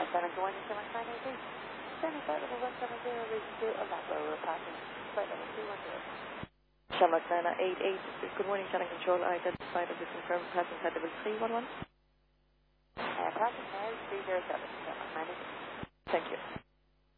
7 to 1 to 7 Standing flight level 170, reason to Alabro, passing flight level 210. Shamrock 988, good morning, Channel Control. I identified as a confirmed passing flight level 311. Passing 307, Shamrock 988. Thank you.